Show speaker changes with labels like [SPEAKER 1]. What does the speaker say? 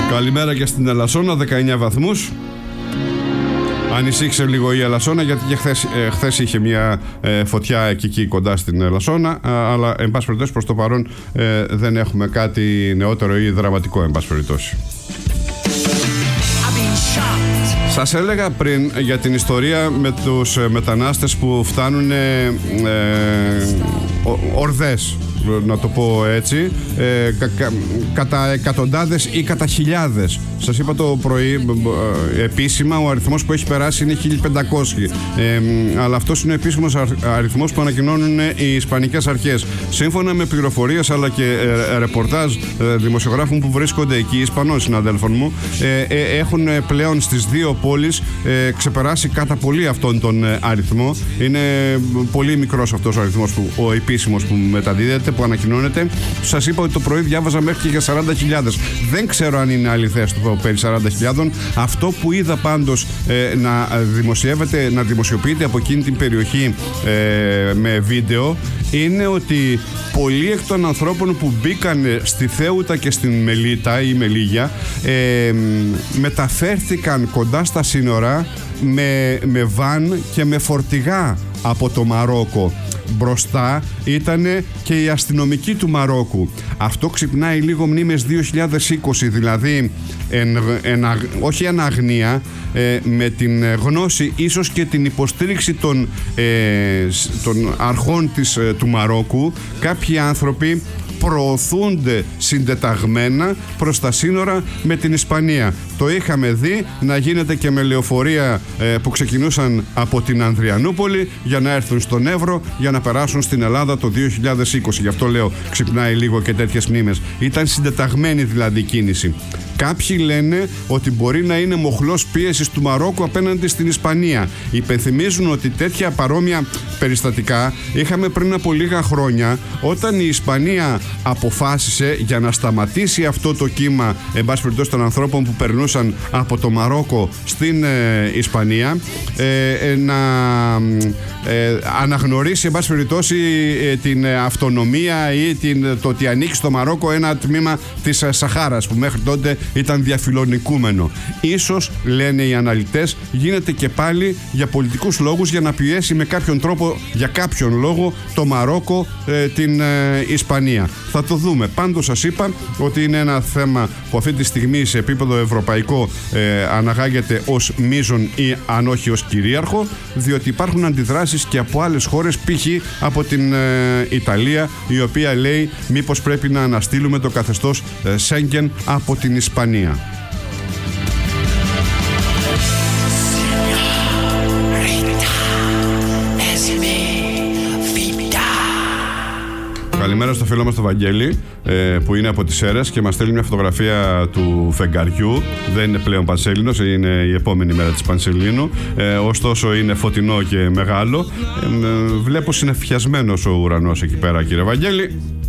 [SPEAKER 1] Καλημέρα και στην Ελασσόνα, 19 βαθμούς. Ανησύχησε λίγο η Ελασσόνα γιατί και χθες είχε μια φωτιά εκεί κοντά στην Ελασσόνα, αλλά εν πάση περιπτώσει προς το παρόν δεν έχουμε κάτι νεότερο ή δραματικό εν πάση περιπτώσει. Σας έλεγα πριν για την ιστορία με τους μετανάστες που φτάνουν ορδές, να το πω έτσι, κατά εκατοντάδες ή κατά χιλιάδες. Σας είπα το πρωί, επίσημα ο αριθμός που έχει περάσει είναι 1500, αλλά αυτός είναι ο επίσημος αριθμός που ανακοινώνουν οι ισπανικές αρχές. Σύμφωνα με πληροφορίες αλλά και ρεπορτάζ δημοσιογράφων που βρίσκονται εκεί, Ισπανών συναδέλφων μου, έχουν πλέον στις δύο πόλεις ξεπεράσει κατά πολύ αυτόν τον αριθμό. Είναι πολύ μικρός αυτός ο αριθμός, ο επίσημος που μεταδίδεται, που ανακοινώνεται. Σας είπα ότι το πρωί διάβαζα μέχρι και για 40.000. Δεν ξέρω αν είναι αληθές το περί 40.000. Αυτό που είδα πάντως να δημοσιοποιείται από εκείνη την περιοχή με βίντεο είναι ότι πολλοί εκ των ανθρώπων που μπήκαν στη Θέουτα και στην Μελίτα ή Μελίγια μεταφέρθηκαν κοντά στα σύνορα με βαν και με φορτηγά από το Μαρόκο. Μπροστά ήταν και η αστυνομική του Μαρόκου. Αυτό ξυπνάει λίγο μνήμες 2020, δηλαδή όχι εν αγνία, με την γνώση ίσως και την υποστήριξη των αρχών του Μαρόκου, κάποιοι άνθρωποι προωθούνται συντεταγμένα προς τα σύνορα με την Ισπανία. Το είχαμε δει να γίνεται και με λεωφορεία που ξεκινούσαν από την Ανδριανούπολη για να έρθουν στον Εύρο για να περάσουν στην Ελλάδα το 2020. Γι' αυτό λέω ξυπνάει λίγο και τέτοιες μνήμες. Ήταν συντεταγμένη δηλαδή κίνηση. Κάποιοι λένε ότι μπορεί να είναι μοχλός πίεσης του Μαρόκου απέναντι στην Ισπανία. Υπενθυμίζουν ότι τέτοια παρόμοια περιστατικά είχαμε πριν από λίγα χρόνια, όταν η Ισπανία αποφάσισε για να σταματήσει αυτό το κύμα, εν πάση περιπτώσει, των ανθρώπων που περνούσαν από το Μαρόκο στην Ισπανία, να αναγνωρίσει, εν πάση περιπτώσει, την αυτονομία ή το ότι ανήκει στο Μαρόκο ένα τμήμα της Σαχάρας που μέχρι τότε ήταν διαφιλονικούμενο. Ίσως, λένε οι αναλυτές, γίνεται και πάλι για πολιτικούς λόγους, για να πιέσει με κάποιον τρόπο, για κάποιον λόγο, το Μαρόκο την Ισπανία. Θα το δούμε. Πάντως σας είπα ότι είναι ένα θέμα που αυτή τη στιγμή σε επίπεδο ευρωπαϊκό αναγάγεται ως μείζον ή αν όχι ως κυρίαρχο, διότι υπάρχουν αντιδράσεις και από άλλες χώρες, π.χ. από την Ιταλία, η οποία λέει μήπως πρέπει να αναστείλουμε το καθεστώς Σέγγεν από την Ισπανία. Καλημέρα στο φίλο μας το Βαγγέλη, που είναι από τις Σέρρες και μας στέλνει μια φωτογραφία του φεγγαριού. Δεν είναι πλέον πανσέλινος, είναι η επόμενη μέρα της Πανσελίνου, ωστόσο είναι φωτεινό και μεγάλο. Βλέπω συνεφιασμένος ο ουρανός εκεί πέρα, κύριε Βαγγέλη.